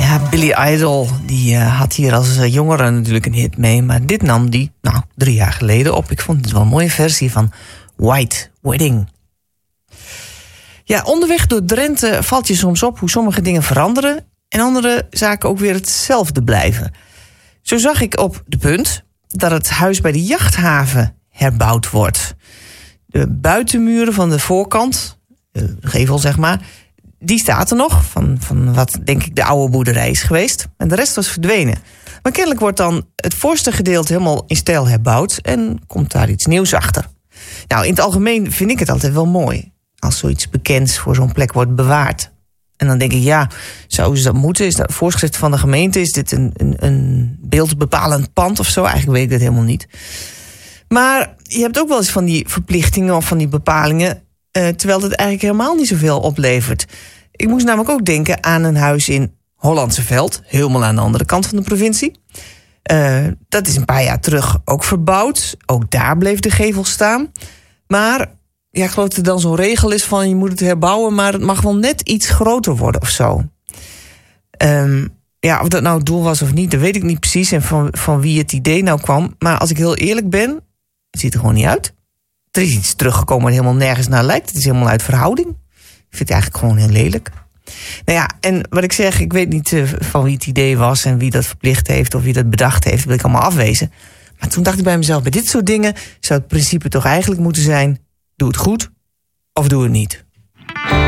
Ja, Billy Idol, die had hier als jongere natuurlijk een hit mee. Maar dit nam die, 3 jaar geleden op. Ik vond het wel een mooie versie van White Wedding. Ja, onderweg door Drenthe valt je soms op hoe sommige dingen veranderen en andere zaken ook weer hetzelfde blijven. Zo zag ik op De Punt dat het huis bij de jachthaven herbouwd wordt. De buitenmuren van de voorkant, de gevel zeg maar, die staat er nog, van wat denk ik de oude boerderij is geweest. En de rest was verdwenen. Maar kennelijk wordt dan het voorste gedeelte helemaal in stijl herbouwd en komt daar iets nieuws achter. Nou, in het algemeen vind ik het altijd wel mooi als zoiets bekends voor zo'n plek wordt bewaard. En dan denk ik, ja, zouden ze dat moeten? Is dat voorschrift van de gemeente? Is dit een beeldbepalend pand of zo? Eigenlijk weet ik dat helemaal niet. Maar je hebt ook wel eens van die verplichtingen of van die bepalingen, terwijl het eigenlijk helemaal niet zoveel oplevert. Ik moest namelijk ook denken aan een huis in Hollandse Veld, helemaal aan de andere kant van de provincie. Dat is een paar jaar terug ook verbouwd. Ook daar bleef de gevel staan. Maar ja, ik geloof dat er dan zo'n regel is van je moet het herbouwen, maar het mag wel net iets groter worden of zo. Ja, of dat nou het doel was of niet, dat weet ik niet precies en van wie het idee nou kwam. Maar als ik heel eerlijk ben, het ziet er gewoon niet uit. Er is iets teruggekomen wat helemaal nergens naar lijkt. Het is helemaal uit verhouding. Ik vind het eigenlijk gewoon heel lelijk. Nou ja, en wat ik zeg, ik weet niet van wie het idee was en wie dat verplicht heeft of wie dat bedacht heeft, dat wil ik allemaal afwezen. Maar toen dacht ik bij mezelf, bij dit soort dingen zou het principe toch eigenlijk moeten zijn, doe het goed of doe het niet.